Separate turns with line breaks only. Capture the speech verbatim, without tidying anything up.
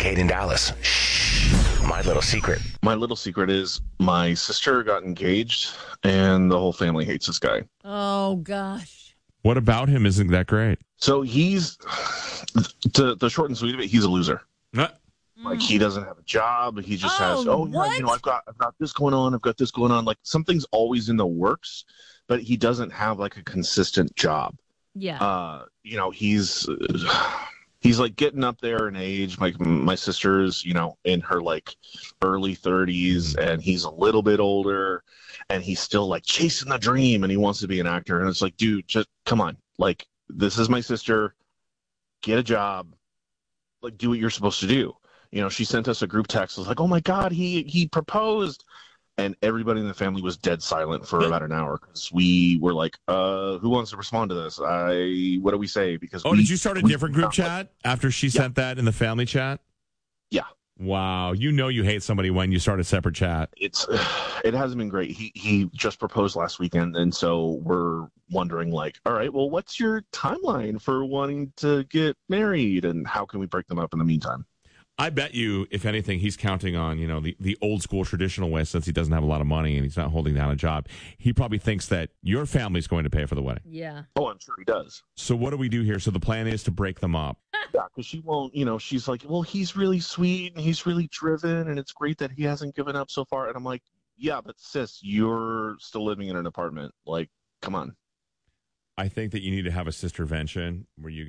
Kate in Dallas. Shh. My little secret.
My little secret is my sister got engaged, and the whole family hates this guy.
Oh, gosh.
What about him isn't that great?
So he's, to the short and sweet of it, he's a loser.
Uh,
Like, he doesn't have a job. He just
Oh,
has, oh, yeah,
what?
you know, I've got, I've got this going on. I've got this going on. Like, something's always in the works, but he doesn't have, like, a consistent job.
Yeah.
Uh, you know, he's, he's, like, getting up there in age. My, my sister's, you know, in her, like, early thirties, and he's a little bit older, and he's still, like, chasing the dream, and he wants to be an actor. And it's like, dude, just come on. Like, this is my sister. Get a job. Like, do what you're supposed to do. You know, she sent us a group text. It was like, oh, my God, he he proposed. And everybody in the family was dead silent for about an hour because we were like, uh, who wants to respond to this? I What do we say? Because
oh,
we,
did you start a
we
different group
like,
chat after she sent that in the family chat?
Yeah.
Wow. You know you hate somebody when you start a separate chat.
It's It hasn't been great. He, he just proposed last weekend, and so we're wondering, like, all right, well, what's your timeline for wanting to get married, and how can we break them up in the meantime?
I bet you, if anything, he's counting on, you know, the, the old school traditional way since he doesn't have a lot of money and he's not holding down a job. He probably thinks that your family's going to pay for the wedding.
Yeah.
Oh, I'm sure he does.
So what do we do here? So the plan is to break them up.
Yeah, because she won't, you know, she's like, well, he's really sweet and he's really driven and it's great that he hasn't given up so far. And I'm like, yeah, but sis, you're still living in an apartment. Like, come on.
I think that you need to have a sistervention where you